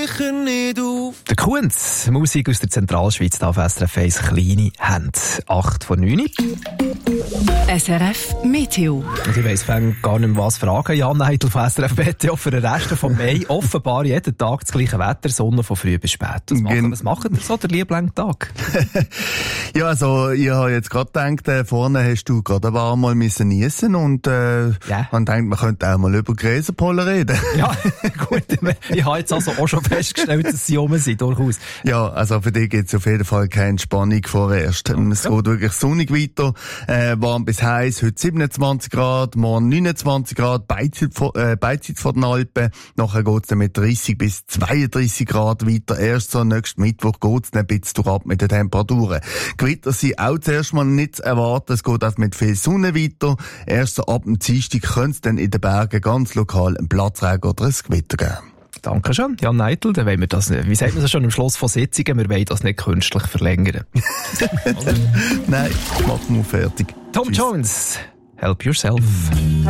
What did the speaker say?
sicher nicht auf. Der Kunz, Musik aus der Zentralschweiz, da auf SRF 1, kleine Hände. 8 vor 9. SRF Meteo. Und ich weiss gar nicht mehr, was fragen. Jan Eitel von SRF Meteo für den Rest von Mai. Offenbar jeden Tag das gleiche Wetter, Sonne von früh bis spät. Was macht ihr so, der Lieblingstag? Ja, also, ich habe jetzt gerade gedacht, vorne hast du gerade ein paar Mal niesen und man denkt, man könnte auch mal über Gräserpollen reden. Ja, gut. Ich habe jetzt also auch schon festgestellt, dass sie rum sind, durchaus. Ja, also für dich gibt es auf jeden Fall keine Entspannung vorerst. Okay. Es geht wirklich sonnig weiter, warm bis heiß, heute 27 Grad, morgen 29 Grad, Beizeit vor den Alpen. Nachher geht es dann mit 30 bis 32 Grad weiter. Erst so nächsten Mittwoch geht es dann ein bisschen durch ab mit den Temperaturen. Gewitter sind auch zuerst mal nicht zu erwarten. Es geht auch mit viel Sonne weiter. Erst so ab dem Dienstag könnte es dann in den Bergen ganz lokal einen Platzregen oder ein Gewitter geben. Dankeschön, Jan Eitel. Dann wollen wir das nicht, wie sagt man das schon am Schluss von Sitzungen, wir wollen das nicht künstlich verlängern. Nein, machen wir fertig. Tom Jones, Help Yourself.